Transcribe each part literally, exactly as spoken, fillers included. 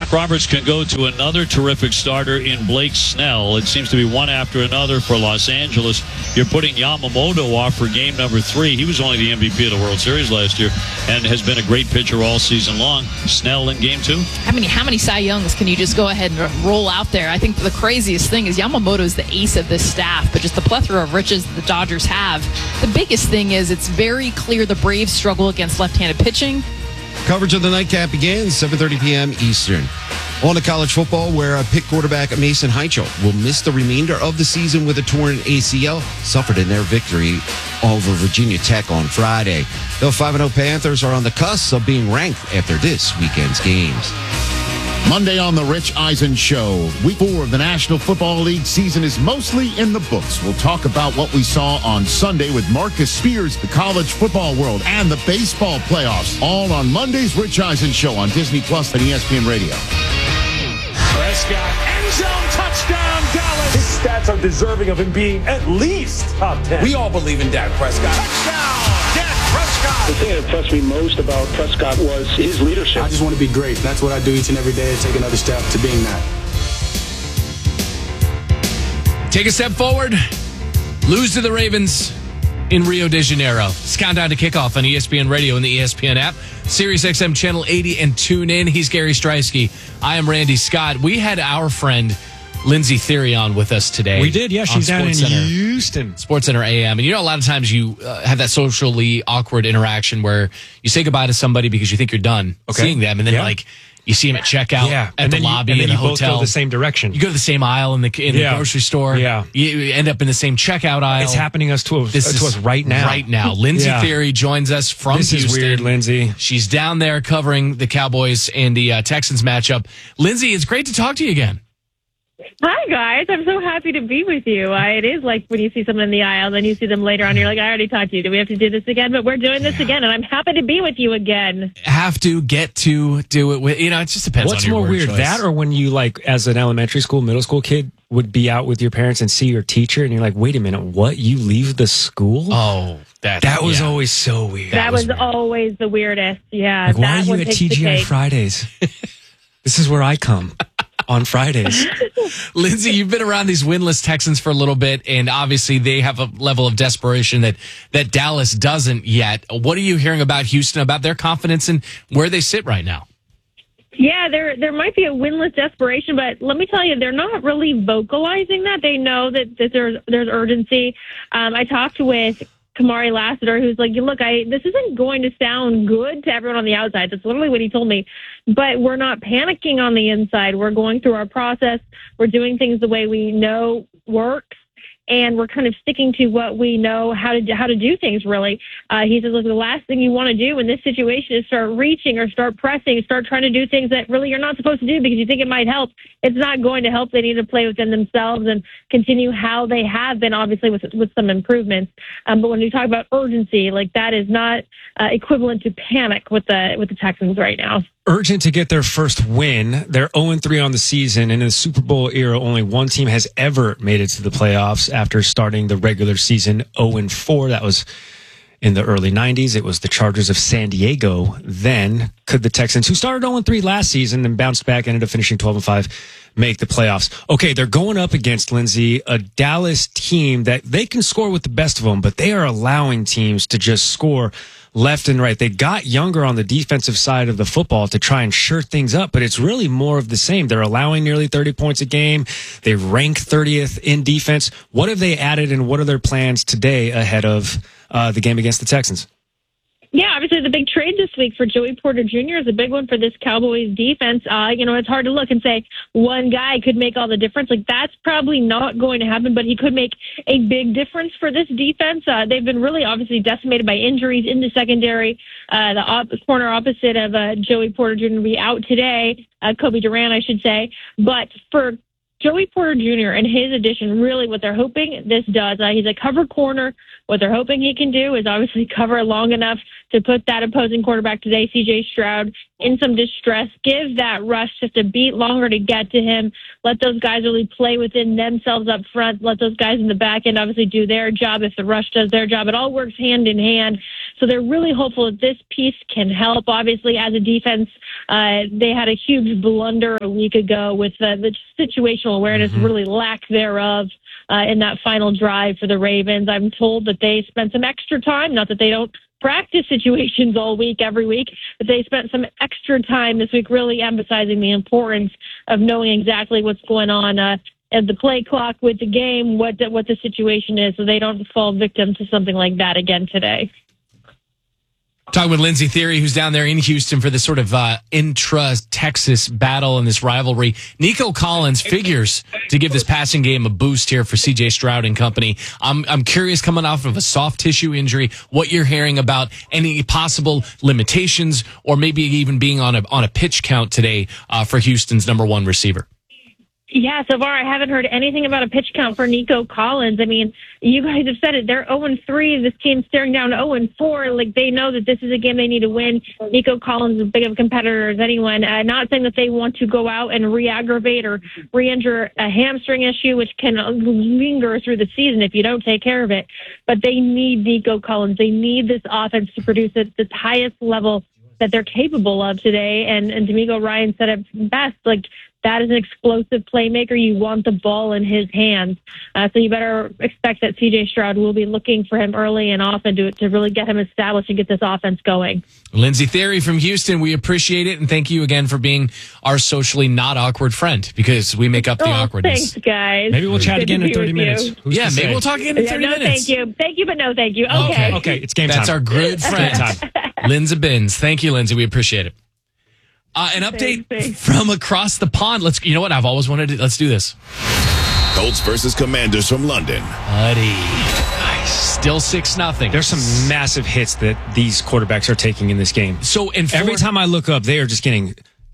Jack Roberts can go to another terrific starter in Blake Snell. It seems to be one after another for Los Angeles. You're putting Yamamoto off for game number three. He was only the M V P of the World Series last year and has been a great pitcher all season long. Snell in game two. How many how many Cy Youngs can you just go ahead and roll out there? I think the craziest thing is Yamamoto is the ace of this staff, but just the plethora of riches that the Dodgers have. The biggest thing is it's very clear the Braves struggle against left-handed pitching. Coverage of the nightcap begins seven thirty p.m. Eastern. On to college football, where a Pitt quarterback Mason Heichel will miss the remainder of the season with a torn A C L, suffered in their victory over Virginia Tech on Friday. The five and oh Panthers are on the cusp of being ranked after this weekend's games. Monday on the Rich Eisen Show. Week four of the National Football League season is mostly in the books. We'll talk about what we saw on Sunday with Marcus Spears, the college football world, and the baseball playoffs. All on Monday's Rich Eisen Show on Disney Plus and E S P N Radio. Prescott, end zone, touchdown, Dallas. His stats are deserving of him being at least top ten. We all believe in Dak Prescott. Touchdown, Dak Prescott. The thing that impressed me most about Prescott was his leadership. I just want to be great. That's what I do each and every day, to take another step to being that. Take a step forward, lose to the Ravens in Rio de Janeiro. It's countdown to kickoff on E S P N Radio and the E S P N app, Sirius X M Channel eighty, and tune in. He's Gary Streisky. I am Randy Scott. We had our friend Lindsay Theory on with us today. We did, yeah. She's down in Center, Houston. SportsCenter A M. And you know, a lot of times you uh, have that socially awkward interaction where you say goodbye to somebody because you think you're done okay. seeing them, and then yeah. like you see him at checkout yeah. at and the then lobby you, and in then the you hotel. both go the same direction. You go to the same aisle in the in yeah. the grocery store. Yeah, you end up in the same checkout aisle. It's happening us to, this uh, to is us right now. Right now, Lindsay yeah. Theory joins us from this Houston. This is weird, Lindsay. She's down there covering the Cowboys and the uh, Texans matchup. Lindsay, it's great to talk to you again. Hi, guys. I'm so happy to be with you. I, it is like when you see someone in the aisle, then you see them later on, you're like, I already talked to you. Do we have to do this again? But we're doing this yeah. again, and I'm happy to be with you again. Have to, get to, do it with, you know, it just depends What's on your more weird, choice. that or when you, like, as an elementary school, middle school kid, would be out with your parents and see your teacher, and you're like, wait a minute, what? You leave the school? Oh, that That was yeah. always so weird. That, that was, was always the weirdest. Yeah. Like, why that are you at T G I Fridays? This is where I come. On Fridays. Lindsay, you've been around these winless Texans for a little bit, and obviously they have a level of desperation that, that Dallas doesn't yet. What are you hearing about Houston, about their confidence and where they sit right now? Yeah, there there might be a winless desperation, but let me tell you, they're not really vocalizing that. They know that, that there's there's urgency. Um, I talked with Kamari Lassiter, who's like, look, I this isn't going to sound good to everyone on the outside. That's literally what he told me. But we're not panicking on the inside. We're going through our process. We're doing things the way we know works. And we're kind of sticking to what we know how to do, how to do things, really. Uh, he says, look, the last thing you want to do in this situation is start reaching or start pressing, start trying to do things that really you're not supposed to do because you think it might help. It's not going to help. They need to play within themselves and continue how they have been, obviously, with with some improvements. Um, but when you talk about urgency, like that is not uh, equivalent to panic with the with the Texans right now. Urgent to get their first win. They're oh and three on the season, and in the Super Bowl era, only one team has ever made it to the playoffs after starting the regular season oh and four. That was in the early nineties. It was the Chargers of San Diego. Then could the Texans, who started oh and three last season and bounced back, ended up finishing twelve and five, make the playoffs? Okay, they're going up against, Lindsay, a Dallas team that they can score with the best of them, but they are allowing teams to just score left and right. They got younger on the defensive side of the football to try and shore things up, but it's really more of the same. They're allowing nearly thirty points a game. They rank thirtieth in defense. What have they added, and what are their plans today ahead of uh, the game against the Texans? Yeah, obviously the big trade this week for Joey Porter Junior is a big one for this Cowboys defense. Uh, you know, it's hard to look and say one guy could make all the difference. Like, that's probably not going to happen, but he could make a big difference for this defense. Uh, they've been really obviously decimated by injuries in the secondary. Uh, the op- corner opposite of uh, Joey Porter Junior will be out today, uh, Kobe Durant, I should say. But for Joey Porter Junior and his addition, really what they're hoping this does, uh, he's a cover corner. What they're hoping he can do is obviously cover long enough to put that opposing quarterback today, C J Stroud, in some distress, give that rush just a beat longer to get to him, let those guys really play within themselves up front, let those guys in the back end obviously do their job if the rush does their job. It all works hand in hand. So they're really hopeful that this piece can help. Obviously, as a defense, uh, they had a huge blunder a week ago with uh, the situational awareness, mm-hmm. really lack thereof uh, in that final drive for the Ravens. I'm told that they spent some extra time, not that they don't practice situations all week, every week, but they spent some extra time this week really emphasizing the importance of knowing exactly what's going on uh, at the play clock with the game, what the, what the situation is, so they don't fall victim to something like that again today. Talking with Lindsey Thiry, who's down there in Houston for this sort of uh, intra-Texas battle and this rivalry. Nico Collins figures to give this passing game a boost here for C J Stroud and company. I'm I'm curious, coming off of a soft tissue injury, what you're hearing about any possible limitations or maybe even being on a on a pitch count today uh, for Houston's number one receiver. Yeah, so far I haven't heard anything about a pitch count for Nico Collins. I mean, you guys have said it. They're oh and three. This team's staring down oh and four. Like, they know that this is a game they need to win. Nico Collins is as big of a competitor as anyone. Uh, not saying that they want to go out and re-aggravate or re-injure a hamstring issue, which can linger through the season if you don't take care of it. But they need Nico Collins. They need this offense to produce at the highest level that they're capable of today. And, and D'Amico Ryan said it best, like, that is an explosive playmaker. You want the ball in his hands. Uh, so you better expect that C J Stroud will be looking for him early and often to, to really get him established and get this offense going. Lindsey Thiry from Houston, we appreciate it. And thank you again for being our socially not awkward friend, because we make up the oh, awkwardness. Thanks, guys. Maybe we'll chat Good again in thirty minutes. Yeah, maybe say? we'll talk again in yeah, thirty no, minutes. Thank you. Thank you, but no thank you. Okay. Okay, okay it's game That's time. our good friend, Lindsey Binns. Thank you, Lindsey. We appreciate it. Uh, an update Thanks, thanks. from across the pond. Let's. You know what? I've always wanted to. Let's do this. Colts versus Commanders from London. Buddy. Nice. Still six nothing. There's some massive hits that these quarterbacks are taking in this game. So and every time I look up, they are just getting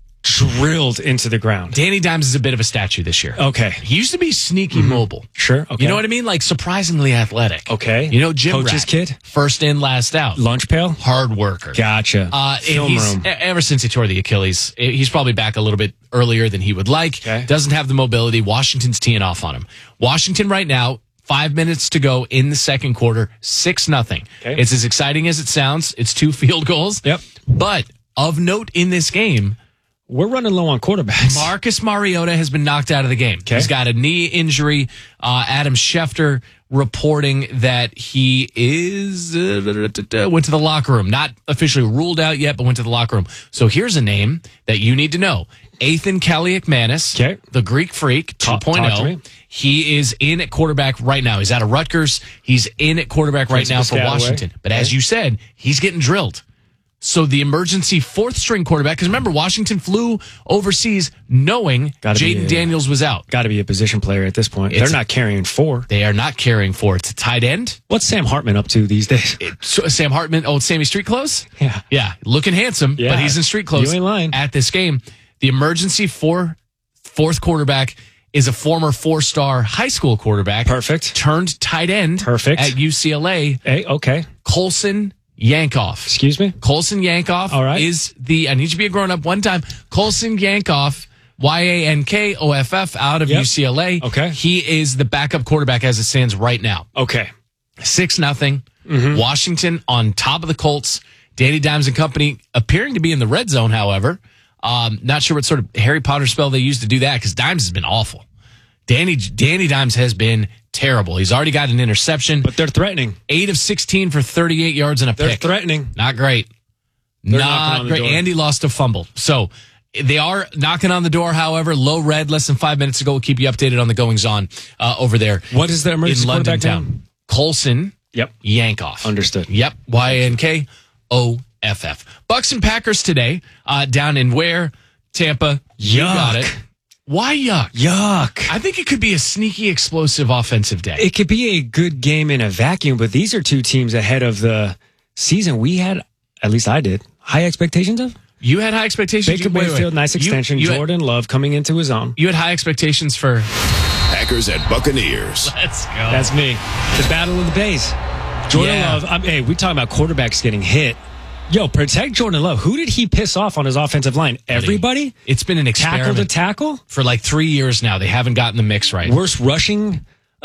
drilled into the ground. Danny Dimes is a bit of a statue this year. Okay. He used to be sneaky mm-hmm. mobile. Sure. Okay. You know what I mean? Like surprisingly athletic. Okay. You know, Jim Coach's Rat, kid? First in, last out. Lunch pail? Hard worker. Gotcha. Uh, Film he's, room. Ever since he tore the Achilles, he's probably back a little bit earlier than he would like. Okay. Doesn't have the mobility. Washington's teeing off on him. Washington right now, five minutes to go in the second quarter, six nothing. Okay. It's as exciting as it sounds. It's two field goals. Yep. But of note in this game, we're running low on quarterbacks. Marcus Mariota has been knocked out of the game. Okay. He's got a knee injury. Uh, Adam Schefter reporting that he is uh, went to the locker room. Not officially ruled out yet, but went to the locker room. So here's a name that you need to know. Ethan Kelly-McManus, okay. the Greek Freak Talk, two point talk to oh. me. He is in at quarterback right now. He's out of Rutgers. He's in at quarterback right now for Washington. But okay. as you said, he's getting drilled. So the emergency fourth string quarterback, because remember, Washington flew overseas knowing Jaden Daniels was out. Got to be a position player at this point. It's, They're not carrying four. They are not carrying four. It's a tight end. What's Sam Hartman up to these days? It, so Sam Hartman, oh, Sammy street clothes? Yeah. Yeah, looking handsome, yeah. but he's in street clothes you ain't lying. at this game. The emergency four, fourth quarterback is a former four-star high school quarterback. Perfect. Turned tight end. Perfect. At U C L A. Hey, okay. Colson Yankoff. Excuse me? Colson Yankoff All right. is the, I need you to be a grown up one time. Colson Yankoff, Y A N K O F F, out of yep. U C L A. Okay. He is the backup quarterback as it stands right now. Okay. Six nothing. Mm-hmm. Washington on top of the Colts. Danny Dimes and company appearing to be in the red zone, however. Um, not sure what sort of Harry Potter spell they used to do that, because Dimes has been awful. Danny Danny Dimes has been terrible. He's already got an interception. But they're threatening. eight of sixteen for thirty-eight yards and a they're pick. They're threatening. Not great. They're Not great. Door. Andy lost a fumble. So they are knocking on the door, however. Low red, less than five minutes ago. We'll keep you updated on the goings-on uh, over there. What is the emergency in London quarterback town? name? Colson Yep. Yankoff. Understood. Yep. Y A N K O F F. Bucks and Packers today uh, down in where? Tampa. You Yuck. got it. Why yuck? Yuck. I think it could be a sneaky, explosive offensive day. It could be a good game in a vacuum, but these are two teams ahead of the season we had, at least I did, high expectations of. You had high expectations. Baker you, wait, Mayfield, wait. nice extension. You, you Jordan had, Love coming into his own. You had high expectations for Packers at Buccaneers. Let's go. That's me. The Battle of the Bays. Jordan Yeah. Love. I'm, hey, we talking about quarterbacks getting hit. Yo, protect Jordan Love. Who did he piss off on his offensive line? Everybody? It's been an experiment. Tackle to tackle? For like three years now. They haven't gotten the mix right. Worst rushing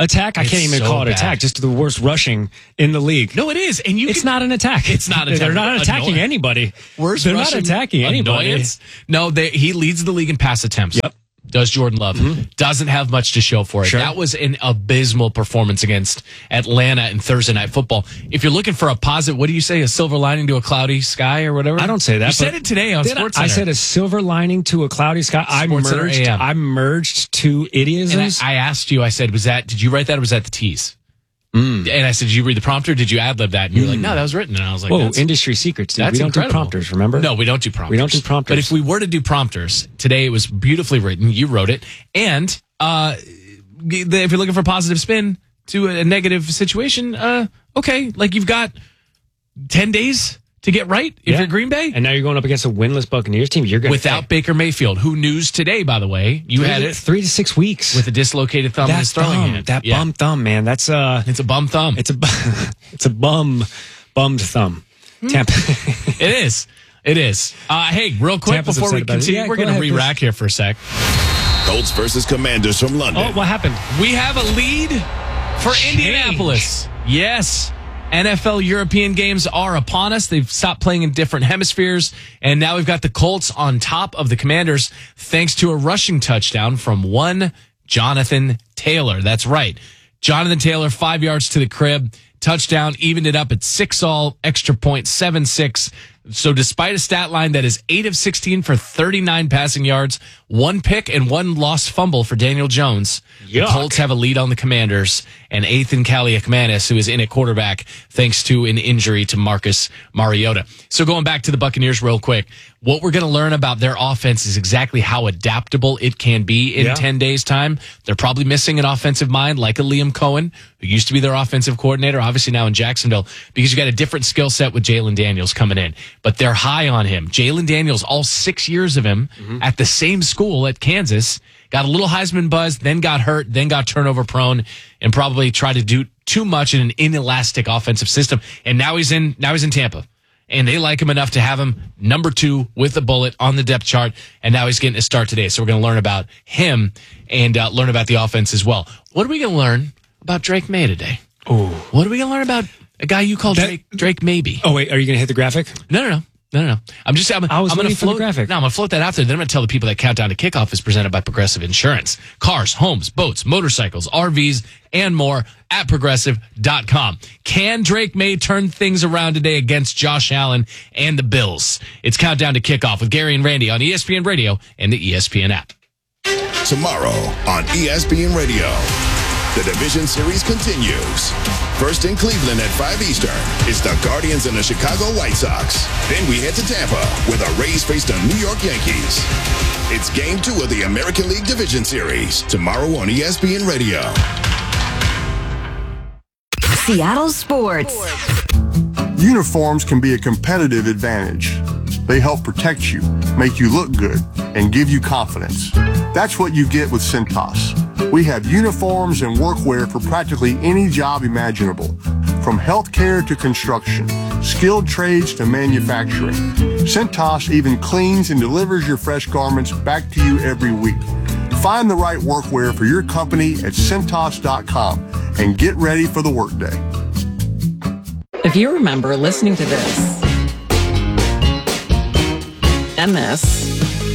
attack. I It's can't even so call it bad. attack. Just the worst rushing in the league. No, it is, and you. It's can, not an attack. It's not an attack. They're not attacking Annoy- anybody. Worst They're rushing not attacking anybody. annoyance. No, they, he leads the league in pass attempts. Yep. Does Jordan Love. Mm-hmm. Doesn't have much to show for it. Sure. That was an abysmal performance against Atlanta in Thursday Night Football. If you're looking for a positive, what do you say? A silver lining to a cloudy sky or whatever? I don't say that. You said but it today on did I- SportsCenter. I said a silver lining to a cloudy sky. I SportsCenter merged. A M. I merged two And idiosms. I, I asked you, I said, was that, did you write that or was that the tease? Mm. And I said, did you read the prompter? Did you ad lib that? And you were like, no, that was written. And I was like, Whoa, that's, industry secrets, dude. that's We don't incredible. do prompters, remember? No, we don't do prompters. We don't do prompters. But if we were to do prompters, today it was beautifully written. You wrote it. And uh, if you're looking for a positive spin to a negative situation, uh, okay, like you've got ten days to get right if Yeah. you're Green Bay. And now you're going up against a winless Buccaneers team. You're going Without Baker Mayfield, who news today, by the way, you three had to, it three to six weeks with a dislocated thumb in his That throwing thumb, hand. that Yeah. bum thumb, man. That's uh, It's a bum thumb. it's a bu- it's a bum bummed thumb. Tampa. It is. It is. Uh, hey, real quick Tampa's before we upset about it. continue, Yeah, we're go going to ahead, re-rack here for a sec. Colts versus Commanders from London. Oh, what happened? We have a lead for Indianapolis. Yes. N F L European games are upon us. They've stopped playing in different hemispheres, and now we've got the Colts on top of the Commanders thanks to a rushing touchdown from one Jonathan Taylor. That's right. Jonathan Taylor, five yards to the crib, touchdown, evened it up at six all, extra point, seven six. So despite a stat line that is eight of sixteen for thirty-nine passing yards, one pick and one lost fumble for Daniel Jones, the Yuck. Colts have a lead on the Commanders, and Ethan Kaliakmanis, who is in at quarterback thanks to an injury to Marcus Mariota. So going back to the Buccaneers real quick, what we're going to learn about their offense is exactly how adaptable it can be in Yeah. ten days' time. They're probably missing an offensive mind like a Liam Cohen, who used to be their offensive coordinator, obviously now in Jacksonville, because you got a different skill set with Jalen Daniels coming in. But they're high on him. Jalen Daniels, all six years of him Mm-hmm. at the same school at Kansas, got a little Heisman buzz, then got hurt, then got turnover prone, and probably tried to do too much in an inelastic offensive system. And now he's in now he's in Tampa. And they like him enough to have him number two with a bullet on the depth chart. And now he's getting a start today. So we're going to learn about him and uh, learn about the offense as well. What are we going to learn about Drake May today? Oh, What are we going to learn about a guy you call That- Drake, Drake Maybe? oh wait, are you going to hit the graphic? No, no, no. No, no, no. I'm just, I'm, I was I'm going to waiting for the float, graphic. no, I'm going to float that out there. Then I'm going to tell the people that Countdown to Kickoff is presented by Progressive Insurance. Cars, homes, boats, motorcycles, R Vs, and more at progressive dot com. Can Drake May turn things around today against Josh Allen and the Bills? It's Countdown to Kickoff with Gary and Randy on E S P N Radio and the E S P N app. Tomorrow on E S P N Radio. The division series continues. First in Cleveland at five Eastern, it's the Guardians and the Chicago White Sox. Then we head to Tampa, where the Rays face the New York Yankees. It's game two of the American League Division Series, tomorrow on E S P N Radio. Seattle Sports. Uniforms can be a competitive advantage. They help protect you, make you look good, and give you confidence. That's what you get with Cintas. We have uniforms and workwear for practically any job imaginable, from healthcare to construction, skilled trades to manufacturing. Cintas even cleans and delivers your fresh garments back to you every week. Find the right workwear for your company at Cintas dot com and get ready for the workday. If you remember listening to this and this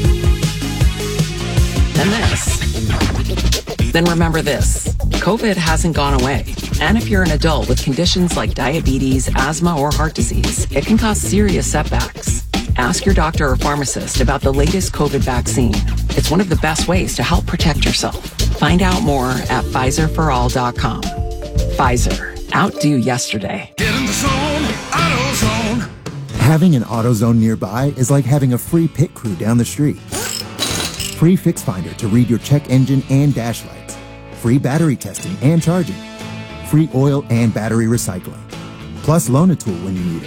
and this, then remember this. COVID hasn't gone away. And if you're an adult with conditions like diabetes, asthma, or heart disease, it can cause serious setbacks. Ask your doctor or pharmacist about the latest COVID vaccine. It's one of the best ways to help protect yourself. Find out more at Pfizer for all dot com. Pfizer. Outdo yesterday. Get in the zone, AutoZone. Having an AutoZone nearby is like having a free pit crew down the street. Free Fix Finder to read your check engine and dash lights. Free battery testing and charging. Free oil and battery recycling. Plus loan a tool when you need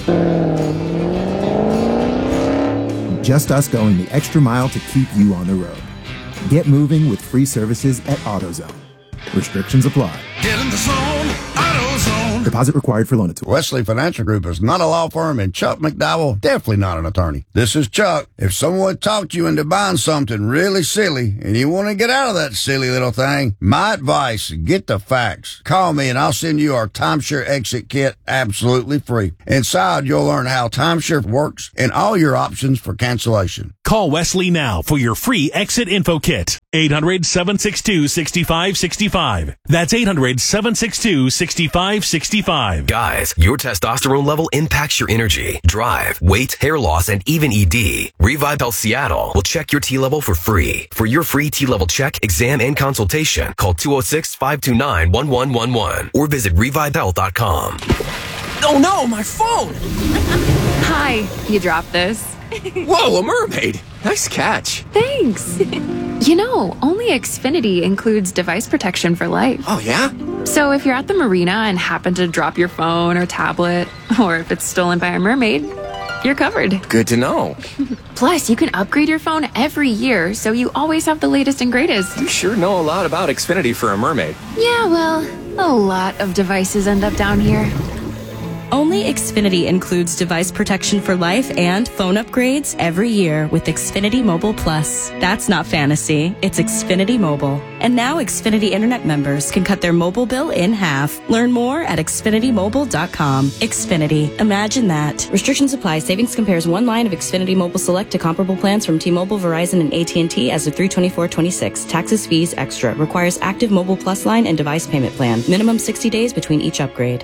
it. Just us going the extra mile to keep you on the road. Get moving with free services at AutoZone. Restrictions apply. Get in the zone, AutoZone. loan? Deposit required for loan. Wesley Financial Group is not a law firm, and Chuck McDowell definitely not an attorney. This is Chuck. If someone talked you into buying something really silly and you want to get out of that silly little thing, my advice, get the facts. Call me and I'll send you our timeshare exit kit absolutely free. Inside, you'll learn how timeshare works and all your options for cancellation. Call Wesley now for your free exit info kit. eight hundred, seven six two, six five six five. That's eight hundred, seven six two, six five six five. Guys, your testosterone level impacts your energy, drive, weight, hair loss, and even E D. Revive Health Seattle will check your T level for free. For your free T level check, exam, and consultation, call two oh six, five two nine, one one one one or visit revive health dot com. Oh no, my phone! Hi, you dropped this. Whoa, a mermaid! Nice catch. Thanks. You know, only Xfinity includes device protection for life. Oh, yeah? So if you're at the marina and happen to drop your phone or tablet, or if it's stolen by a mermaid, you're covered. Good to know. Plus, you can upgrade your phone every year, so you always have the latest and greatest. You sure know a lot about Xfinity for a mermaid. Yeah, well, a lot of devices end up down here. Only Xfinity includes device protection for life and phone upgrades every year with Xfinity Mobile Plus. That's not fantasy, it's Xfinity Mobile. And now Xfinity Internet members can cut their mobile bill in half. Learn more at xfinity mobile dot com. Xfinity, imagine that. Restrictions apply. Savings compares one line of Xfinity Mobile Select to comparable plans from T-Mobile, Verizon, and A T and T as of three twenty-four twenty-six. Taxes, fees, extra. Requires active Mobile Plus line and device payment plan. Minimum sixty days between each upgrade.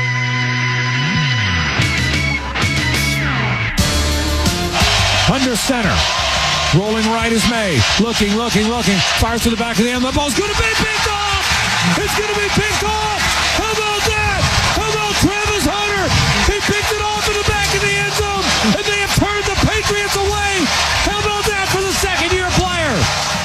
Under center. Rolling right is May. Looking, looking, looking. Fires to the back of the end. The ball's going to be picked off. It's going to be picked off. How about that? How about Travis Hunter? He picked it off in the back of the end zone, and they have turned the Patriots away. How about that for the second-year player?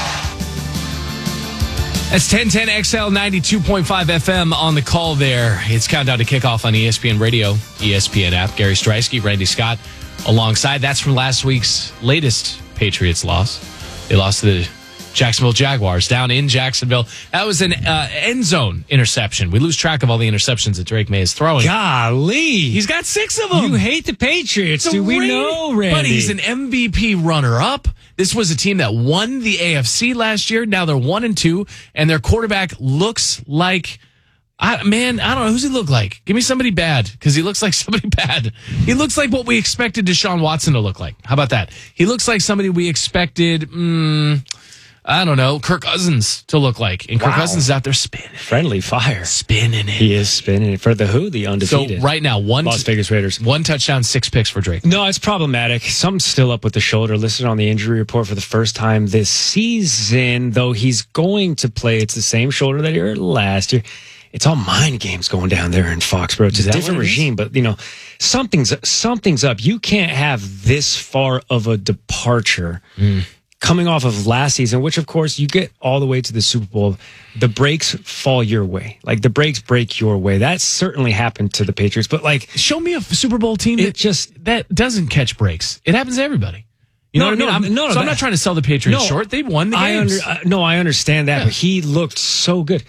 That's ten ten X L ninety-two point five F M on the call there. It's Countdown to Kickoff on E S P N Radio, E S P N app. Gary Streisky, Randy Scott alongside. That's from last week's latest Patriots loss. They lost to the Jacksonville Jaguars down in Jacksonville. That was an uh, end zone interception. We lose track of all the interceptions that Drake May is throwing. Golly. He's got six of them. You hate the Patriots. Do we know, Randy? But he's an M V P runner-up. This was a team that won the A F C last year. Now they're one and two, and their quarterback looks like... I, man, I don't know. Who's he look like? Give me somebody bad, because he looks like somebody bad. He looks like what we expected Deshaun Watson to look like. How about that? He looks like somebody we expected, mm, I don't know, Kirk Cousins to look like. And Kirk wow. Cousins is out there spinning. Friendly fire. Spinning it. He is spinning it. For the who? The undefeated. So right now, one Las Vegas Raiders. One touchdown, six picks for Drake. No, it's problematic. Something's still up with the shoulder, listed on the injury report for the first time this season, though he's going to play. It's the same shoulder that he hurt last year. It's all mind games going down there in Foxborough. It's a different regime, but you know, something's something's up. You can't have this far of a departure mm. coming off of last season, which of course you get all the way to the Super Bowl. The breaks fall your way. Like the breaks break your way. That certainly happened to the Patriots, but like show me a Super Bowl team that just that doesn't catch breaks. It happens to everybody. You know no, what I mean? No, I'm, no, so I'm not trying to sell the Patriots no, short. They won the I games. Under, uh, no, I understand that, yeah. But he looked so good.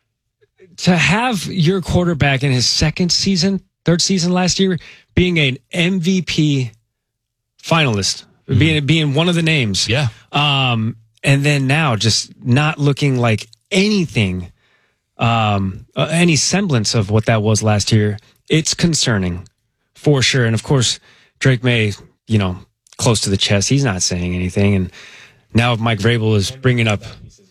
To have your quarterback in his second season, third season last year, being an M V P finalist, mm-hmm. being being one of the names, yeah, um, and then now just not looking like anything, um, uh, any semblance of what that was last year, it's concerning for sure. And of course, Drake May, you know, close to the chest, he's not saying anything, and now Mike Vrabel is bringing up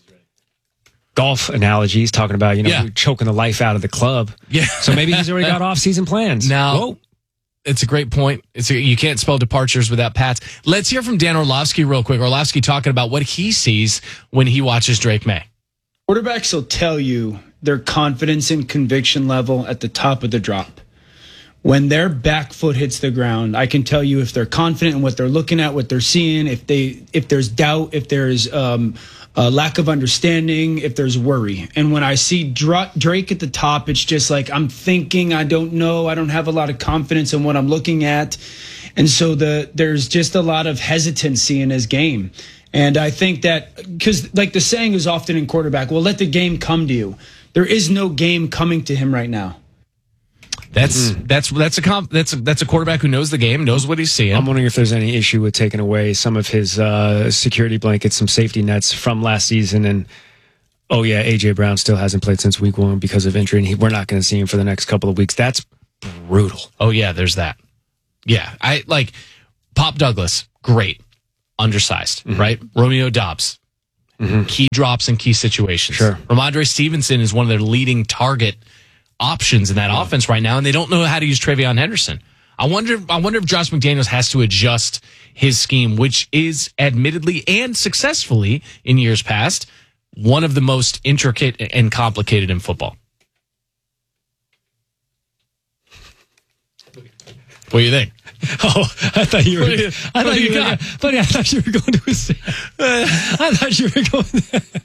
golf analogies, talking about, you know, yeah. choking the life out of the club. Yeah. So maybe he's already got off-season plans. Now, Whoa. It's a great point. It's a, you can't spell departures without Pats. Let's hear from Dan Orlovsky real quick. Orlovsky talking about what he sees when he watches Drake May. Quarterbacks will tell you their confidence and conviction level at the top of the drop. When their back foot hits the ground, I can tell you if they're confident in what they're looking at, what they're seeing, if they, if there's doubt, if there's um, a lack of understanding, if there's worry. And when I see Drake at the top, it's just like I'm thinking, I don't know, I don't have a lot of confidence in what I'm looking at. And so the there's just a lot of hesitancy in his game. And I think that, because like the saying is often in quarterback, well, let the game come to you. There is no game coming to him right now. That's mm. that's that's a comp, that's a, that's a quarterback who knows the game, knows what he's seeing. I'm wondering if there's any issue with taking away some of his uh, security blankets, some safety nets from last season, and oh yeah, A J Brown still hasn't played since week one because of injury, and he, we're not going to see him for the next couple of weeks. That's brutal. Oh yeah, there's that. Yeah, I like Pop Douglas, great, undersized, mm-hmm. right? Romeo Doubs, mm-hmm. key drops in key situations. Sure. Ramondre Stevenson is one of their leading target options in that yeah. offense right now, and they don't know how to use TreVeyon Henderson. I wonder. I wonder if Josh McDaniels has to adjust his scheme, which is admittedly and successfully in years past one of the most intricate and complicated in football. What do you think? Oh, I thought you were. What do you, I thought you, you got? Buddy, I thought you were going to. A, I thought you were going.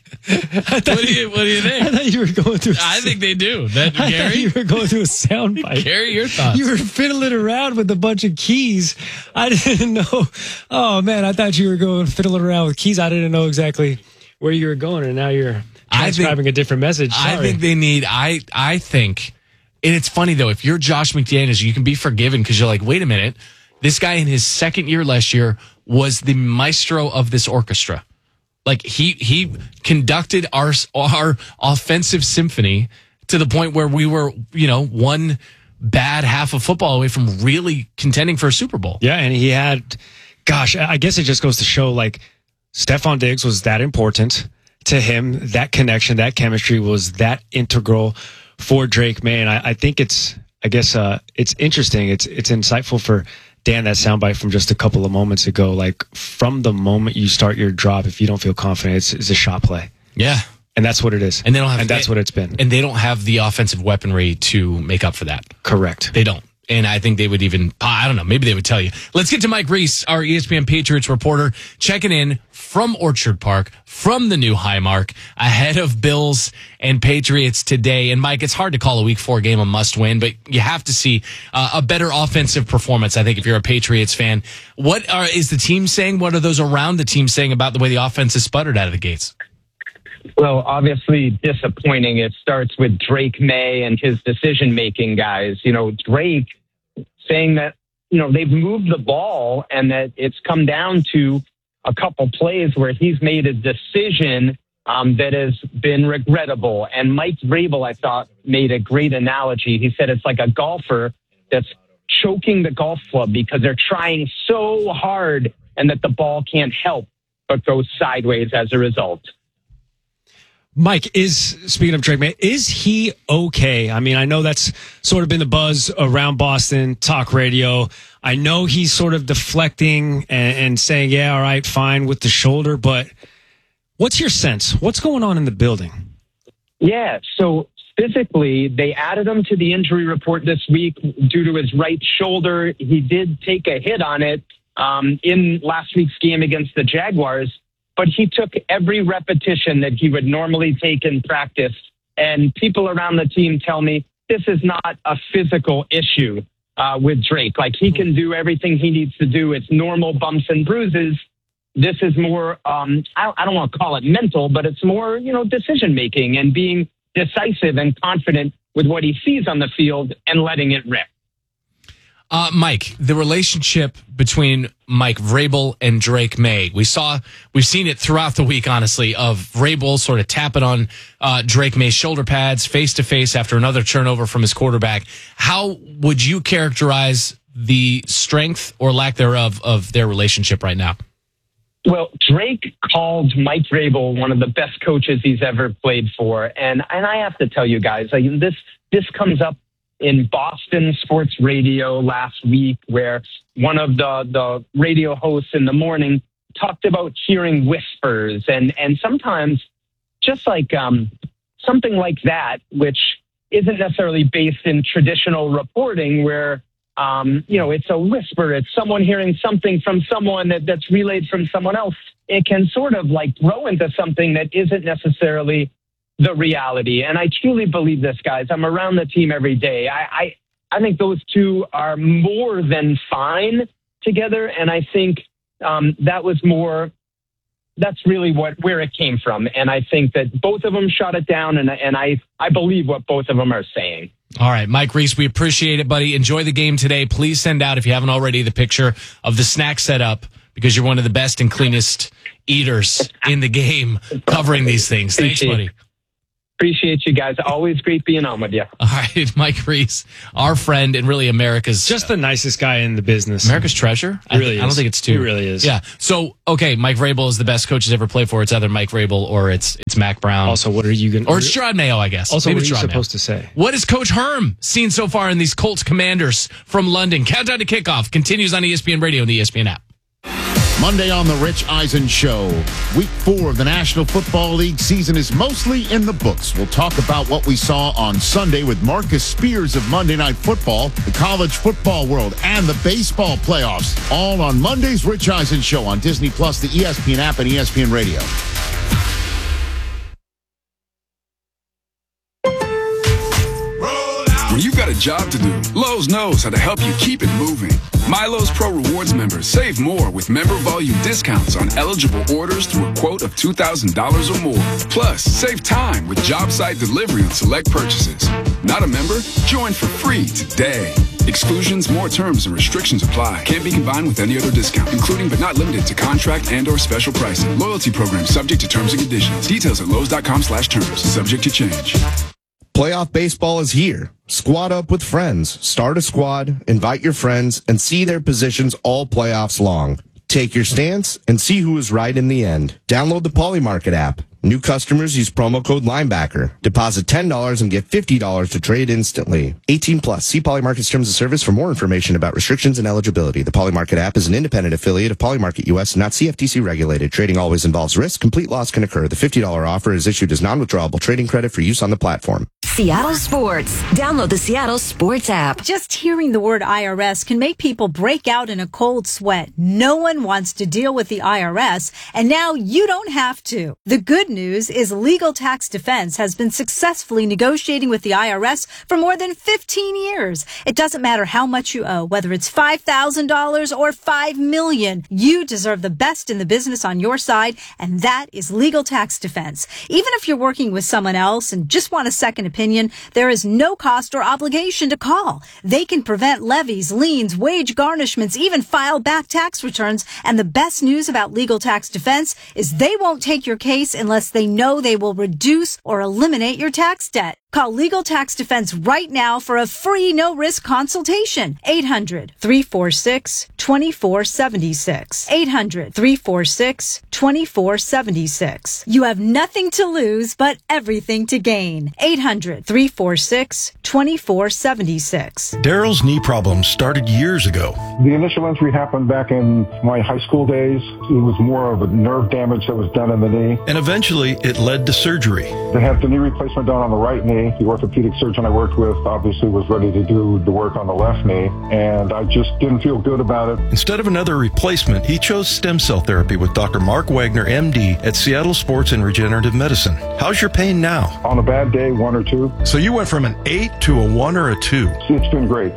I thought what do you? What do you think? I thought you were going to. A, I think they do. That I Gary, thought you were going to a sound bite. Gary, your thoughts? You were fiddling around with a bunch of keys. I didn't know. Oh man, I thought you were going fiddling around with keys. I didn't know exactly where you were going, and now you're transcribing a different message. Sorry. I think they need. I I think. And it's funny, though, if you're Josh McDaniels, you can be forgiven because you're like, wait a minute. This guy in his second year last year was the maestro of this orchestra. Like, he he conducted our our offensive symphony to the point where we were, you know, one bad half of football away from really contending for a Super Bowl. Yeah, and he had, gosh, I guess it just goes to show, like, Stephon Diggs was that important to him. That connection, that chemistry was that integral for Drake May. And I, I think it's, I guess, uh, it's interesting. It's, it's insightful for Dan, that soundbite from just a couple of moments ago. Like, from the moment you start your drop, if you don't feel confident, it's, it's a shot play. Yeah. And that's what it is. And they don't have, and that's they, what it's been. And they don't have the offensive weaponry to make up for that. Correct. They don't. And I think they would even, I don't know, maybe they would tell you. Let's get to Mike Reese, our E S P N Patriots reporter, checking in from Orchard Park, from the new Highmark, ahead of Bills and Patriots today. And Mike, it's hard to call a week four game a must win, but you have to see uh, a better offensive performance, I think, if you're a Patriots fan. What are, is the team saying? What are those around the team saying about the way the offense has sputtered out of the gates? Well, obviously disappointing. It starts with Drake May and his decision-making guys. You know, Drake saying that, you know, they've moved the ball and that it's come down to a couple plays where he's made a decision um, that has been regrettable. And Mike Vrabel, I thought, made a great analogy. He said it's like a golfer that's choking the golf club because they're trying so hard and that the ball can't help but go sideways as a result. Mike, is, speaking of Drake May, is he okay? I mean, I know that's sort of been the buzz around Boston talk radio. I know he's sort of deflecting and, and saying, yeah, all right, fine with the shoulder, but what's your sense? What's going on in the building? Yeah, so physically, they added him to the injury report this week due to his right shoulder. He did take a hit on it um, in last week's game against the Jaguars. But he took every repetition that he would normally take in practice. And people around the team tell me this is not a physical issue uh, with Drake. Like, he can do everything he needs to do. It's normal bumps and bruises. This is more, um, I, I don't want to call it mental, but it's more, you know, decision making and being decisive and confident with what he sees on the field and letting it rip. Uh, Mike, the relationship between Mike Vrabel and Drake May, we saw, we've seen it throughout the week, honestly, of Vrabel sort of tapping on uh, Drake May's shoulder pads face to face after another turnover from his quarterback. How would you characterize the strength or lack thereof of their relationship right now? Well, Drake called Mike Vrabel one of the best coaches he's ever played for. And, and I have to tell you guys, like, this, this comes up in Boston sports radio last week, where one of the, the radio hosts in the morning talked about hearing whispers and, and sometimes just like um, something like that, which isn't necessarily based in traditional reporting where, um, you know, it's a whisper. It's someone hearing something from someone that, that's relayed from someone else. It can sort of like grow into something that isn't necessarily the reality. And I truly believe this, guys. I'm around the team every day. I, I, I think those two are more than fine together. And I think um, that was more, that's really what, where it came from. And I think that both of them shot it down. And, and I, I believe what both of them are saying. All right, Mike Reese, we appreciate it, buddy. Enjoy the game today. Please send out, if you haven't already, the picture of the snack setup, because you're one of the best and cleanest eaters in the game covering these things. Thanks, buddy. Appreciate you guys. Always great being on with you. All right, Mike Reese, our friend and really America's... Just the nicest guy in the business. America's treasure? He really I, is. I don't think it's two. He really is. Yeah. So, okay, Mike Vrabel is the best coach he's ever played for. It's either Mike Vrabel or it's it's Mac Brown. Also, what are you going to... Or it's Gerard Mayo, I guess. Also, Maybe what are you Gerard supposed Mayo. to say? What has Coach Herm seen so far in these Colts Commanders from London? Countdown to kickoff continues on E S P N Radio and the E S P N app. Monday on the Rich Eisen Show. Week four of the National Football League season is mostly in the books. We'll talk about what we saw on Sunday with Marcus Spears of Monday Night Football, the college football world, and the baseball playoffs. All on Monday's Rich Eisen Show on Disney Plus, the E S P N app, and E S P N Radio. When you've got a job to do, Lowe's knows how to help you keep it moving. MyLowe's Pro Rewards members save more with member volume discounts on eligible orders through a quote of two thousand dollars or more. Plus, save time with job site delivery on select purchases. Not a member? Join for free today. Exclusions, more terms, and restrictions apply. Can't be combined with any other discount, including but not limited to contract and or special pricing. Loyalty program subject to terms and conditions. Details at Lowe's.com slash terms. Subject to change. Playoff baseball is here. Squad up with friends. Start a squad, invite your friends, and see their positions all playoffs long. Take your stance and see who is right in the end. Download the Polymarket app. New customers use promo code Linebacker. Deposit ten dollars and get fifty dollars to trade instantly. eighteen plus. See Polymarket's terms of service for more information about restrictions and eligibility. The Polymarket app is an independent affiliate of Polymarket U S, not C F T C regulated. Trading always involves risk. Complete loss can occur. The fifty dollars offer is issued as non-withdrawable trading credit for use on the platform. Seattle Sports. Download the Seattle Sports app. Just hearing the word I R S can make people break out in a cold sweat. No one wants to deal with the I R S, and now you don't have to. The good news is Legal Tax Defense has been successfully negotiating with the I R S for more than fifteen years. It doesn't matter how much you owe, whether it's five thousand dollars or five million dollars. You deserve the best in the business on your side, and that is Legal Tax Defense. Even if you're working with someone else and just want a second opinion, there is no cost or obligation to call. They can prevent levies, liens, wage garnishments, even file back tax returns. And the best news about Legal Tax Defense is they won't take your case unless they know they will reduce or eliminate your tax debt. Call Legal Tax Defense right now for a free no-risk consultation. eight hundred, three four six, two four seven six. eight hundred, three four six, two four seven six. You have nothing to lose, but everything to gain. eight hundred, three four six, two four seven six. Daryl's knee problems started years ago. The initial injury happened back in my high school days. It was more of a nerve damage that was done in the knee. And eventually, it led to surgery. They had the knee replacement done on the right knee. The orthopedic surgeon I worked with obviously was ready to do the work on the left knee, and I just didn't feel good about it. Instead of another replacement, he chose stem cell therapy with Doctor Mark Wagner, M D, at Seattle Sports and Regenerative Medicine. How's your pain now? On a bad day, one or two. So you went from an eight to a one or a two? It's been great.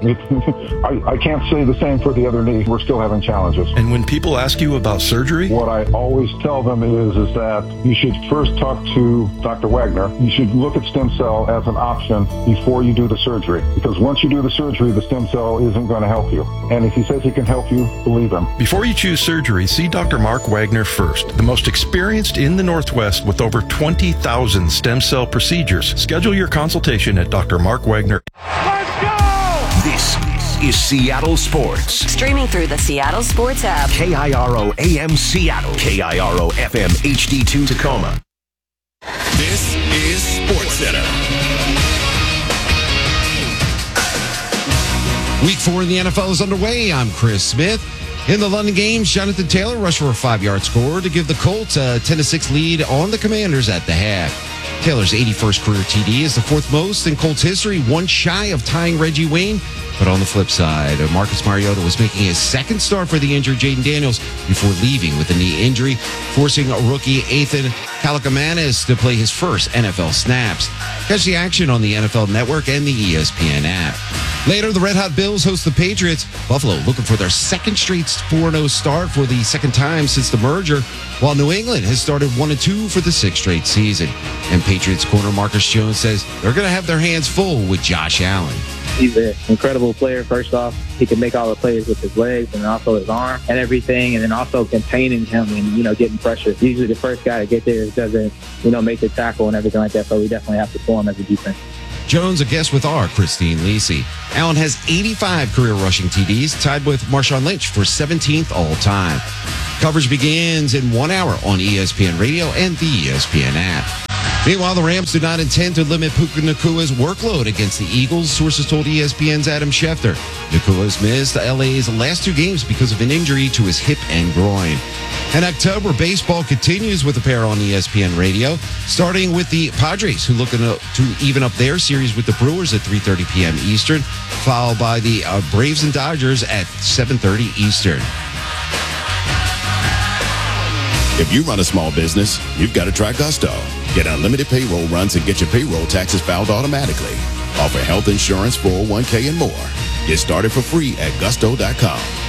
I, I can't say the same for the other knee. We're still having challenges. And when people ask you about surgery? What I always tell them is, is that you should first talk to Doctor Wagner. You should look at stem cell as an option before you do the surgery. Because once you do the surgery, the stem cell isn't going to help you. And if he says he can help you, believe him. Before you choose surgery, see Doctor Mark Wagner first. The most experienced in the Northwest with over twenty thousand stem cell procedures. Schedule your consultation at Doctor Mark Wagner. Let's go! This is Seattle Sports. Streaming through the Seattle Sports app. K I R O A M Seattle. K I R O F M H D two Tacoma. This is Sports Center. Week four in the N F L is underway. I'm Chris Smith. In the London Games, Jonathan Taylor rushed for a five-yard score to give the Colts a ten to six lead on the Commanders at the half. Taylor's eighty-first career T D is the fourth most in Colts history, one shy of tying Reggie Wayne. But on the flip side, Marcus Mariota was making his second start for the injured Jaden Daniels before leaving with a knee injury, forcing rookie Ethan Kaliakmanis to play his first N F L snaps. Catch the action on the N F L Network and the E S P N app. Later, the Red Hot Bills host the Patriots. Buffalo looking for their second straight four and oh start for the second time since the merger, while New England has started one and two for the sixth straight season. And Patriots corner Marcus Jones says they're going to have their hands full with Josh Allen. He's an incredible player. First off, he can make all the plays with his legs and also his arm and everything, and then also containing him and, you know, getting pressure. Usually the first guy to get there doesn't, you know, make the tackle and everything like that, so we definitely have to pull him as a defense. Jones, a guest with our Christine Lisi. Allen has eighty-five career rushing T Ds, tied with Marshawn Lynch for seventeenth all-time. Coverage begins in one hour on E S P N Radio and the E S P N app. Meanwhile, the Rams do not intend to limit Puka Nacua's workload against the Eagles, sources told E S P N's Adam Schefter. Nakua has missed L A's last two games because of an injury to his hip and groin. And October baseball continues with a pair on E S P N Radio, starting with the Padres, who looking to, to even up their series with the Brewers at three thirty p.m. Eastern, followed by the uh, Braves and Dodgers at seven thirty Eastern. If you run a small business, you've got to try Gusto. Get unlimited payroll runs and get your payroll taxes filed automatically. Offer health insurance, four oh one k, and more. Get started for free at gusto dot com.